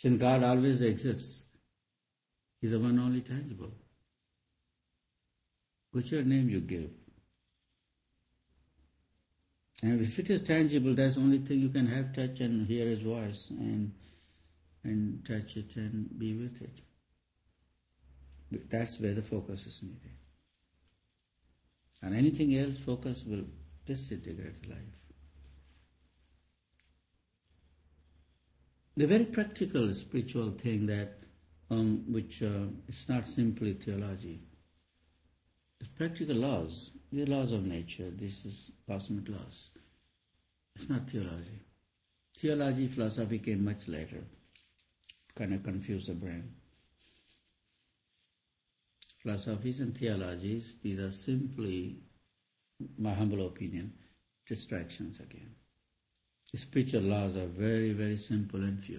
Since God always exists, He's the one only tangible. Whichever name you give. And if it is tangible, that's the only thing you can have, touch and hear His voice and touch it and be with it. That's where the focus is needed. And anything else, focus will disintegrate life. The very practical spiritual thing that, which is not simply theology. It's practical laws, the laws of nature. This is cosmic laws. It's not theology. Theology, philosophy came much later. Kind of confuse the brain. Philosophies and theologies, these are simply, my humble opinion, distractions again. The spiritual laws are very, very simple and few.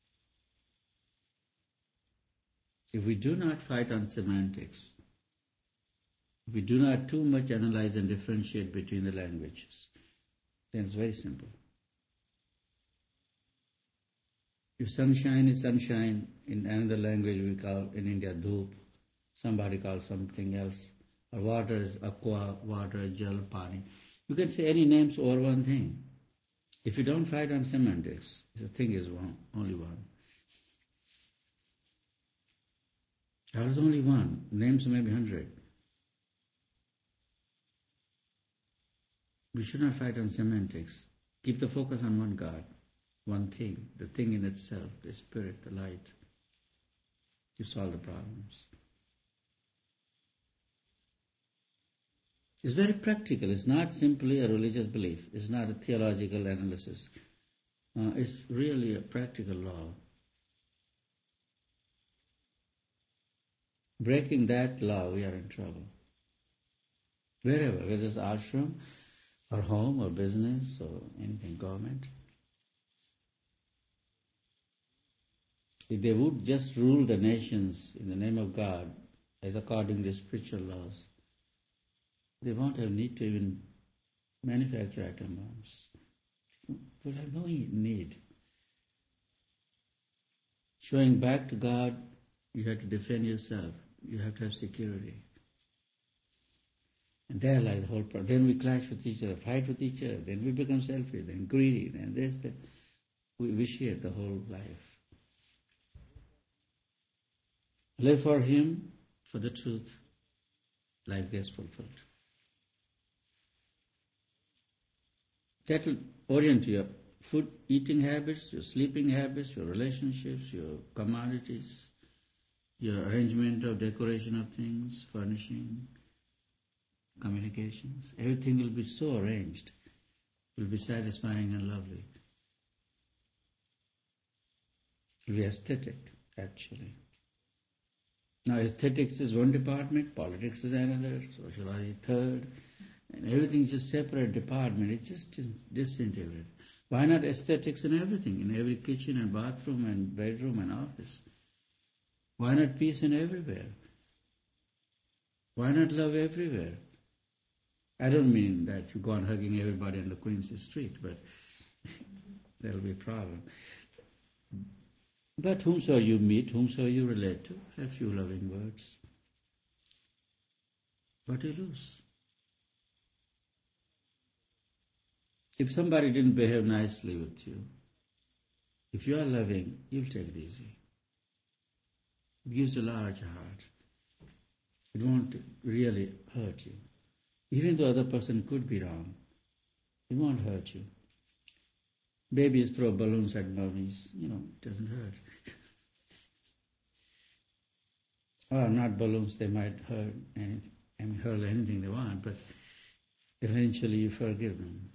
If we do not fight on semantics, if we do not too much analyze and differentiate between the languages, then it's very simple. If sunshine is sunshine, in another language we call in India dhoop, somebody calls something else, or water is aqua, water, jal, pani. You can say any names over one thing. If you don't fight on semantics, the thing is one, only one. There is only one. Names may be 100. We should not fight on semantics. Keep the focus on one God, one thing, the thing in itself, the spirit, the light. You solve the problems. It's very practical. It's not simply a religious belief. It's not a theological analysis. It's really a practical law. Breaking that law, we are in trouble. Wherever, whether it's ashram, or home, or business, or anything, government. If they would just rule the nations in the name of God, as according to spiritual laws, they won't have need to even manufacture atom bombs. They will have no need. Showing back to God, you have to defend yourself. You have to have security. And there lies the whole problem. Then we clash with each other, fight with each other, then we become selfish, then greedy, then this, that. We vitiate the whole life. Live for Him, for the truth. Life gets fulfilled. That will orient your food, eating habits, your sleeping habits, your relationships, your commodities, your arrangement of decoration of things, furnishing, communications. Everything will be so arranged. It will be satisfying and lovely. It will be aesthetic, actually. Now aesthetics is one department, politics is another, sociology third, and everything is just separate department. It's just disintegrated. Why not aesthetics in everything, in every kitchen and bathroom and bedroom and office? Why not peace in everywhere? Why not love everywhere? I don't mean that you go on hugging everybody on the Queen's Street, but there will be a problem. But whomsoever you meet, whomsoever you relate to, have few loving words. What do you lose? If somebody didn't behave nicely with you, if you are loving, you'll take it easy. It gives you a large heart. It won't really hurt you. Even though the other person could be wrong, it won't hurt you. Babies throw balloons at mummies, it doesn't hurt. Or not balloons, they might hurt anything, hurl anything they want, but eventually you forgive them.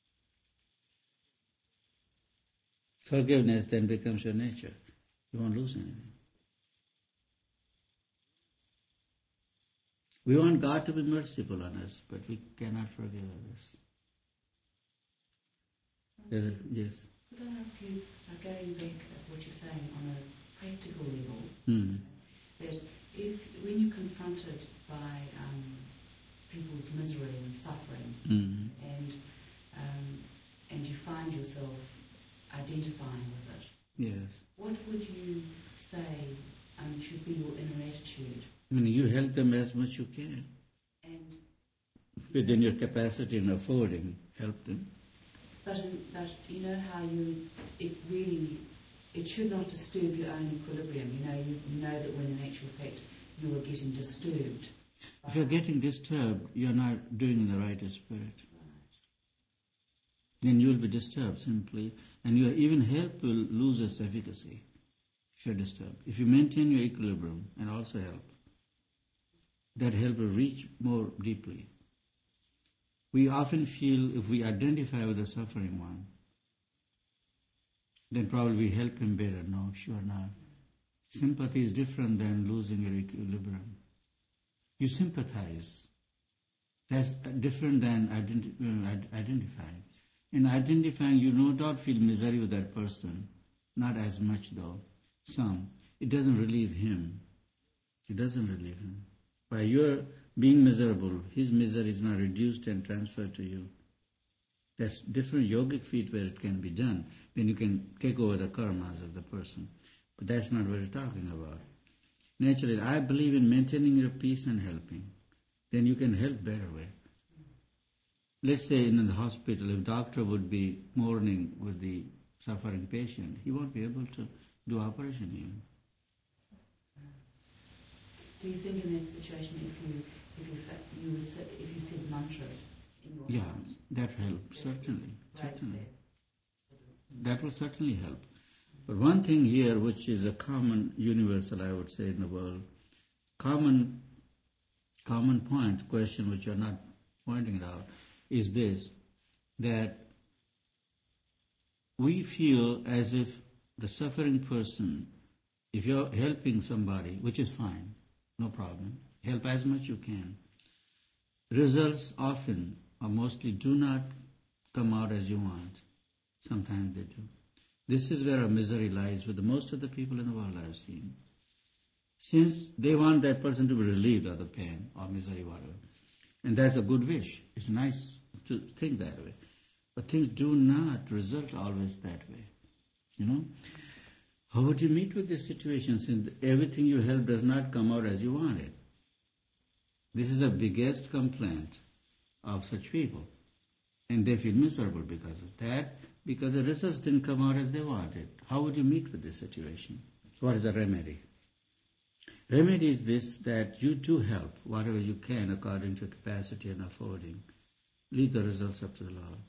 Forgiveness then becomes your nature. You won't lose anything. We want God to be merciful on us, but we cannot forgive others. Yes? Could I ask you, going back at what you're saying on a practical level, that when you're confronted by people's misery and suffering, and you find yourself identifying with it, yes, what what would you say should be your inner attitude? I mean, you help them as much you can. And within your capacity and affording, help them. But you know how it should not disturb your own equilibrium. You know that when in actual fact you are getting disturbed. If you're getting disturbed, you're not doing in the right spirit. Right. Then you'll be disturbed simply, and your even help will lose its efficacy if you're disturbed. If you maintain your equilibrium and also help, that help will reach more deeply. We often feel if we identify with the suffering one, then probably we help him better. No, sure not. Sympathy is different than losing your equilibrium. You sympathize. That's different than identifying. In identifying, you no doubt feel misery with that person. Not as much though. Some. It doesn't relieve him. It doesn't relieve him. By your being miserable, his misery is now reduced and transferred to you. That's different yogic feat where it can be done. Then you can take over the karmas of the person. But that's not what we're talking about. Naturally, I believe in maintaining your peace and helping. Then you can help better way. Let's say in the hospital, if doctor would be mourning with the suffering patient, he won't be able to do operation even. Do you think in that situation, if you said mantras in your heart, that helps certainly. That That will certainly help. But one thing here, which is a common universal, I would say, in the world, common point, question which you're not pointing it out, is this, that we feel as if the suffering person, if you're helping somebody, which is fine, no problem, help as much you can, results often or mostly do not come out as you want. Sometimes they do. This is where our misery lies with most of the people in the world I've seen. Since they want that person to be relieved of the pain or misery, whatever. And that's a good wish. It's nice to think that way. But things do not result always that way. How would you meet with this situation since everything you help does not come out as you want it? This is the biggest complaint of such people. And they feel miserable because of that, because the results didn't come out as they wanted. How would you meet with this situation? So what is the remedy? Remedy is this, that you do help whatever you can according to capacity and affording. Leave the results up to the Lord.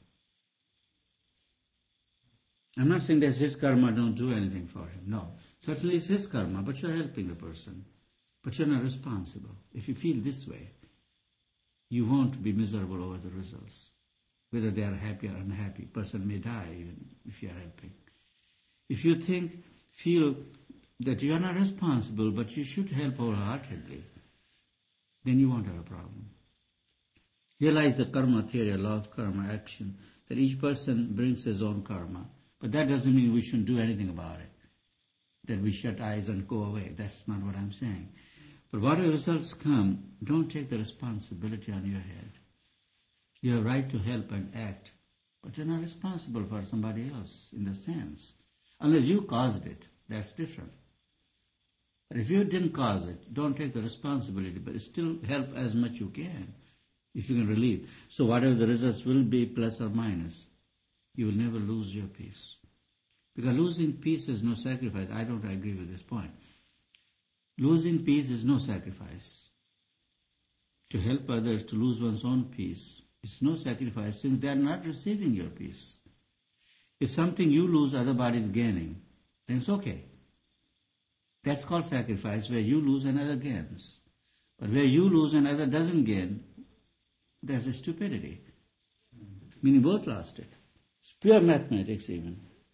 I'm not saying that's his karma, don't do anything for him. No. Certainly it's his karma, but you're helping the person. But you're not responsible. If you feel this way, you won't be miserable over the results. Whether they are happy or unhappy, person may die even if you are helping. If you feel that you are not responsible, but you should help wholeheartedly, then you won't have a problem. Here lies the karma theory, law of karma, action, that each person brings his own karma. But that doesn't mean we shouldn't do anything about it, that we shut eyes and go away. That's not what I'm saying. But whatever results come, don't take the responsibility on your head. You have a right to help and act, but you're not responsible for somebody else in the sense. Unless you caused it, that's different. But if you didn't cause it, don't take the responsibility, but still help as much you can, if you can relieve. So whatever the results will be, plus or minus, you will never lose your peace. Because losing peace is no sacrifice. I don't agree with this point. Losing peace is no sacrifice. To help others to lose one's own peace, it's no sacrifice since they are not receiving your peace. If something you lose, other body is gaining, then it's okay. That's called sacrifice, where you lose and other gains. But where you lose and other doesn't gain, there's a stupidity. Meaning both lost it. It's pure mathematics even.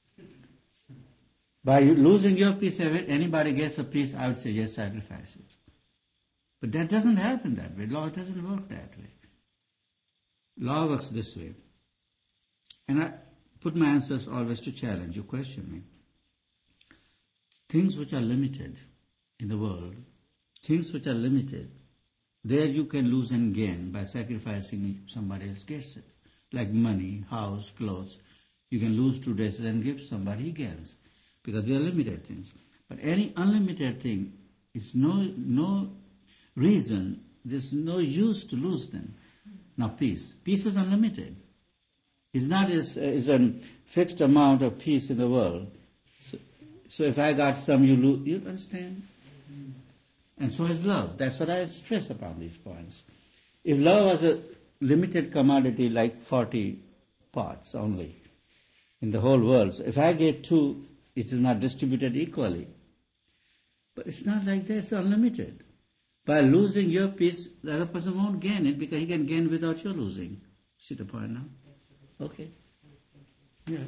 By losing your piece of it, anybody gets a piece, I would say yes, sacrifice it. But that doesn't happen that way. Law doesn't work that way. Law works this way. And I put my answers always to challenge you, question me. Things which are limited in the world, things which are limited, there you can lose and gain by sacrificing somebody else gets it. Like money, house, clothes. You can lose 2 dresses and give somebody, he gains. because they are limited things. But any unlimited thing is no reason, there's no use to lose them. Now peace. Peace is unlimited. It's not is a fixed amount of peace in the world. So if I got some, you lose. You understand? And so is love. That's what I stress upon these points. If love was a limited commodity like 40 parts only in the whole world, so if I get 2, it is not distributed equally. But it's not like that. It's unlimited. By losing your peace, the other person won't gain it because he can gain without your losing. See the point now? Okay. Yeah.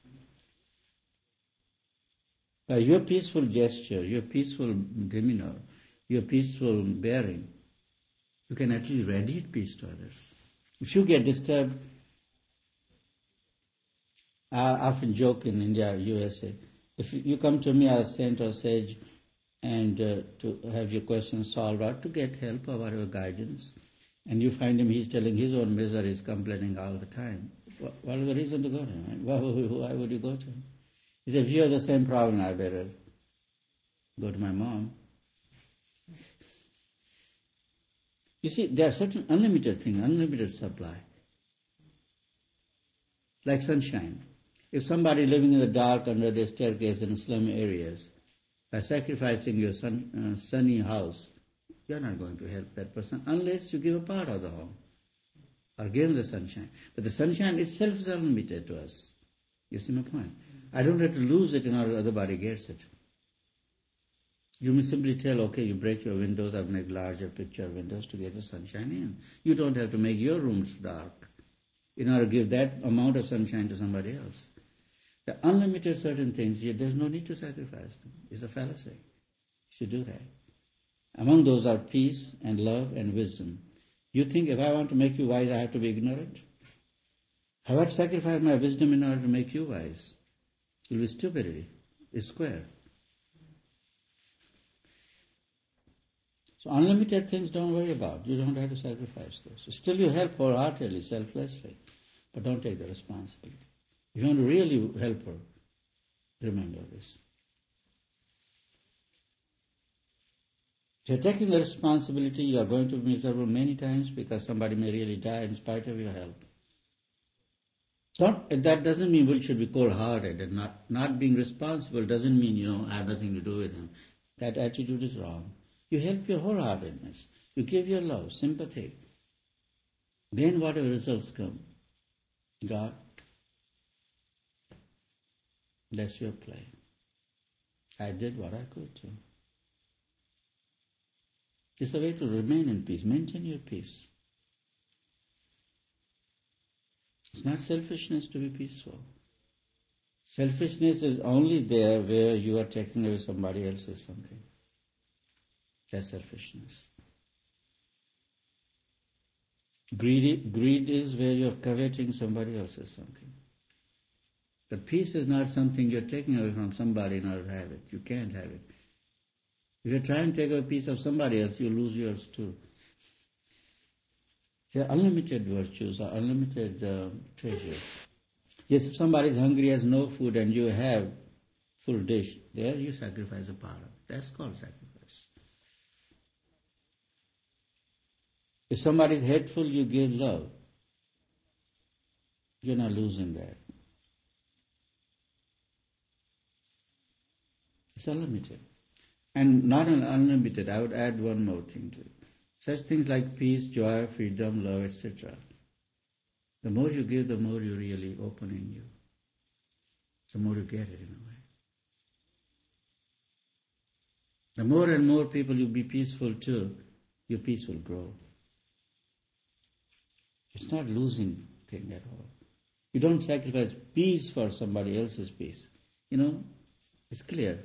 By your peaceful gesture, your peaceful demeanor, your peaceful bearing, you can actually radiate peace to others. If you get disturbed, I often joke in India, USA, if you come to me as saint or sage and to have your questions solved or to get help or whatever guidance, and you find him, he's telling his own misery, he's complaining all the time, what is the reason to go to him? Why would you go to him? He said, if you have the same problem, I better go to my mom. You see, there are certain unlimited things, unlimited supply. Like sunshine. If somebody living in the dark under the staircase in slum areas, by sacrificing your sunny house, you're not going to help that person unless you give a part of the home or give him the sunshine. But the sunshine itself is unlimited to us. You see my point? I don't have to lose it in order the other body gets it. You may simply tell, okay, you break your windows, I'll make larger picture windows to get the sunshine in. You don't have to make your rooms dark in order to give that amount of sunshine to somebody else. The unlimited certain things, there's no need to sacrifice them. It's a fallacy. You should do that. Among those are peace and love and wisdom. You think if I want to make you wise, I have to be ignorant? I would sacrifice my wisdom in order to make you wise. It will be stupidity. It's square. So unlimited things don't worry about. You don't have to sacrifice those. Still you help wholeheartedly, selflessly, but don't take the responsibility. If you want to really help her, remember this. If you're taking the responsibility, you are going to be miserable many times because somebody may really die in spite of your help. That doesn't mean we should be cold-hearted and not being responsible doesn't mean, I have nothing to do with him. That attitude is wrong. You help your wholeheartedness. You give your love, sympathy. Then whatever results come, God, that's your play. I did what I could do. It's a way to remain in peace. Maintain your peace. It's not selfishness to be peaceful. Selfishness is only there where you are taking away somebody else's something. That's selfishness. Greed is where you're coveting somebody else's something. But peace is not something you're taking away from somebody in order to have it. You can't have it. If you're trying to take away a piece of somebody else, you lose yours too. There are unlimited virtues or unlimited treasures. Yes, if somebody is hungry, has no food, and you have full dish, there you sacrifice a part of it. That's called sacrifice. If somebody is hateful, you give love. You're not losing that. It's unlimited. And not unlimited, I would add one more thing to it. Such things like peace, joy, freedom, love, etc. The more you give, the more you really open in you. The more you get it in a way. The more and more people you be peaceful to, your peace will grow. It's not losing thing at all. You don't sacrifice peace for somebody else's peace. It's clear.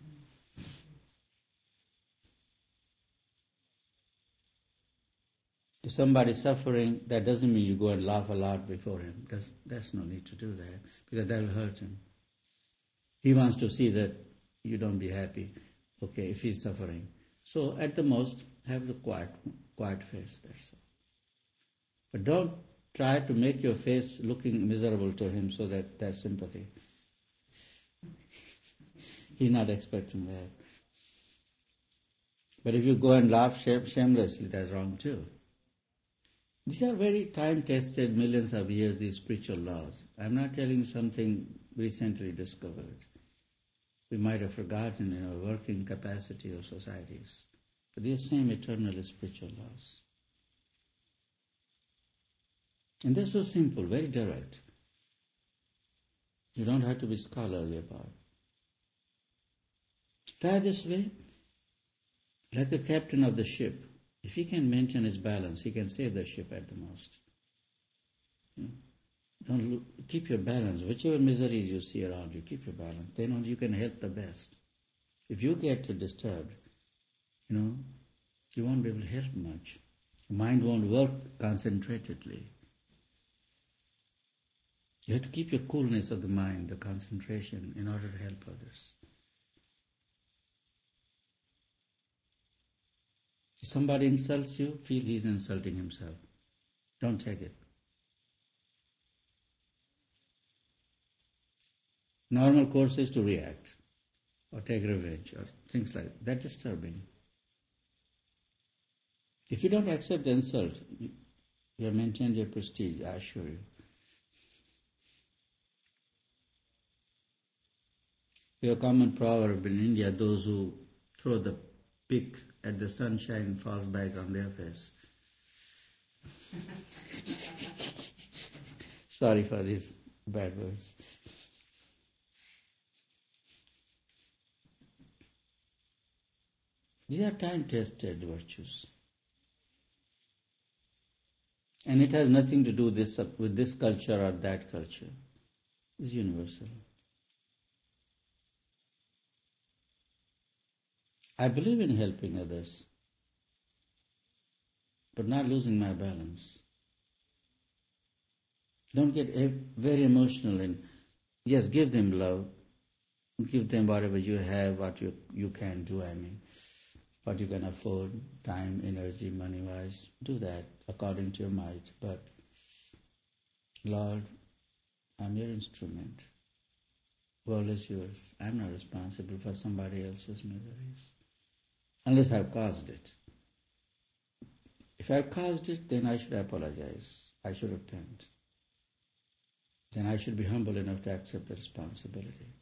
If somebody is suffering, that doesn't mean you go and laugh a lot before him. There's no need to do that, because that will hurt him. He wants to see that you don't be happy, okay, if he's suffering. So at the most, have the quiet face, that's all. But don't try to make your face looking miserable to him so that's sympathy. He's not expecting that. But if you go and laugh shamelessly, that's wrong too. These are very time-tested, millions of years, these spiritual laws. I'm not telling you something recently discovered. We might have forgotten in our working capacity of societies. But these same eternal spiritual laws. And they're so simple, very direct. You don't have to be scholarly about it. Try this way. Like the captain of the ship, if he can maintain his balance, he can save the ship at the most. Don't keep your balance. Whichever miseries you see around you, keep your balance. Then only you can help the best. If you get disturbed, you won't be able to help much. Your mind won't work concentratedly. You have to keep your coolness of the mind, the concentration, in order to help others. If somebody insults you, feel he's insulting himself. Don't take it. Normal course is to react or take revenge or things like that. That's disturbing. If you don't accept the insult, you have maintained your prestige, I assure you. We have a common proverb in India, those who throw the pick at the sunshine falls back on their face. Sorry for these bad words. These are time-tested virtues. And it has nothing to do with this culture or that culture. It's universal. I believe in helping others, but not losing my balance. Don't get very emotional and yes, give them love. Give them whatever you have, what you can do, what you can afford, time, energy, money-wise. Do that according to your might. But, Lord, I'm your instrument. World is yours. I'm not responsible for somebody else's miseries. Unless I've caused it. If I've caused it, then I should apologize. I should repent. Then I should be humble enough to accept the responsibility.